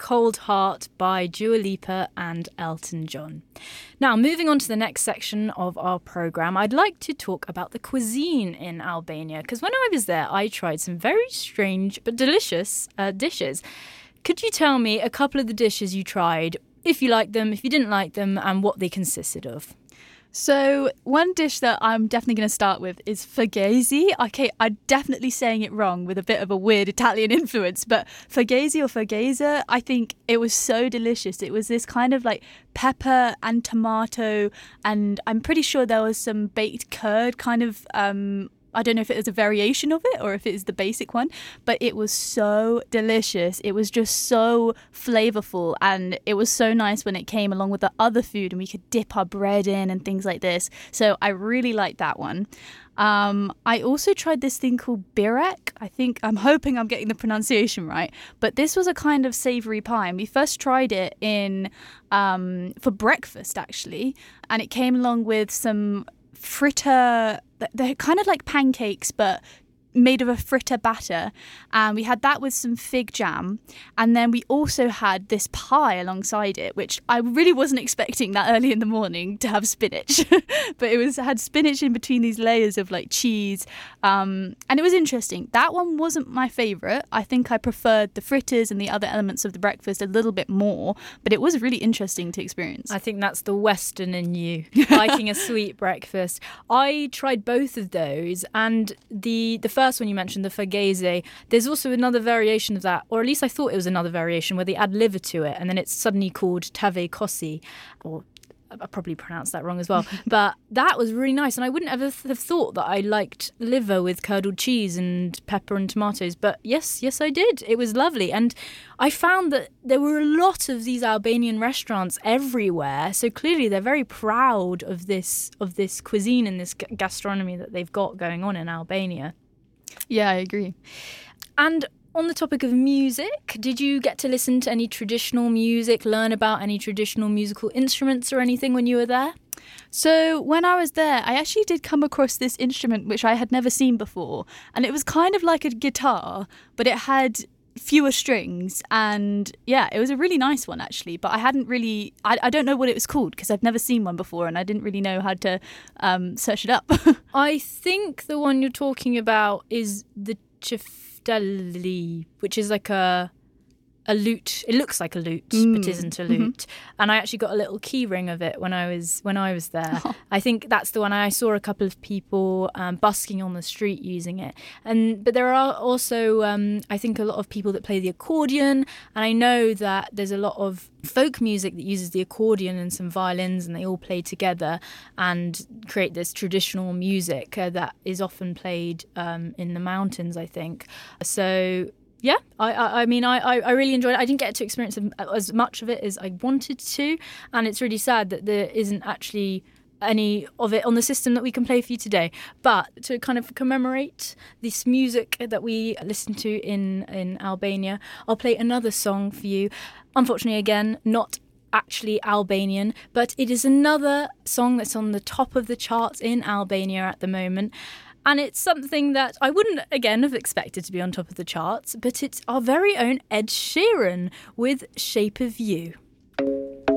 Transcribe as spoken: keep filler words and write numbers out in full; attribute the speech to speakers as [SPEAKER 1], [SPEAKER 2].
[SPEAKER 1] Cold Heart by Dua Lipa and Elton John. Now, moving on to the next section of our programme, I'd like to talk about the cuisine in Albania, because when I was there, I tried some very strange but delicious uh, dishes. Could you tell me a couple of the dishes you tried, if you liked them, if you didn't like them, and what they consisted of?
[SPEAKER 2] So one dish that I'm definitely going to start with is fugazi. Okay, I'm definitely saying it wrong with a bit of a weird Italian influence, but fugazi or fugaza, I think it was so delicious. It was this kind of like pepper and tomato, and I'm pretty sure there was some baked curd kind of um I don't know if it is a variation of it or if it is the basic one, but it was so delicious. It was just so flavorful, and it was so nice when it came along with the other food and we could dip our bread in and things like this. So I really liked that one. Um, I also tried this thing called birek. I think, I'm hoping I'm getting the pronunciation right, but this was a kind of savoury pie. And we first tried it in um, for breakfast, actually, and it came along with some fritter. They're kind of like pancakes, but made of a fritter batter, and we had that with some fig jam, and then we also had this pie alongside it, which I really wasn't expecting that early in the morning to have spinach. But it was had spinach in between these layers of like cheese, um, and it was interesting. That one wasn't my favourite. I think I preferred the fritters and the other elements of the breakfast a little bit more, but it was really interesting to experience.
[SPEAKER 1] I think that's the Western in you, liking a sweet breakfast. I tried both of those, and the the first one you mentioned, the fugazi, there's also another variation of that, or at least I thought it was another variation, where they add liver to it, and then it's suddenly called tave kosi, or I probably pronounced that wrong as well. But that was really nice, and I wouldn't ever th- have thought that I liked liver with curdled cheese and pepper and tomatoes. But yes, yes, I did. It was lovely, and I found that there were a lot of these Albanian restaurants everywhere. So clearly, they're very proud of this of this cuisine and this g- gastronomy that they've got going on in Albania.
[SPEAKER 2] Yeah, I agree.
[SPEAKER 1] And on the topic of music, did you get to listen to any traditional music, learn about any traditional musical instruments or anything when you were there?
[SPEAKER 2] So when I was there, I actually did come across this instrument which I had never seen before. And it was kind of like a guitar, but it had fewer strings, and yeah, it was a really nice one actually, but I hadn't really I, I don't know what it was called because I've never seen one before, and I didn't really know how to um, search it up.
[SPEAKER 1] I think the one you're talking about is the chiftali, which is like a a lute. It looks like a lute,
[SPEAKER 2] mm.
[SPEAKER 1] but isn't a lute.
[SPEAKER 2] Mm-hmm.
[SPEAKER 1] And I actually got a little key ring of it when I was when I was there.
[SPEAKER 2] Oh.
[SPEAKER 1] I think that's the one. I saw a couple of people um, busking on the street using it. And but there are also um, I think a lot of people that play the accordion. And I know that there's a lot of folk music that uses the accordion and some violins, and they all play together and create this traditional music uh, that is often played um, in the mountains, I think. So. Yeah, I, I I mean, I, I really enjoyed it. I didn't get to experience as much of it as I wanted to, and it's really sad that there isn't actually any of it on the system that we can play for you today. But to kind of commemorate this music that we listen to in, in Albania, I'll play another song for you. Unfortunately, again, not actually Albanian, but it is another song that's on the top of the charts in Albania at the moment. And it's something that I wouldn't, again, have expected to be on top of the charts, but it's our very own Ed Sheeran with Shape of You.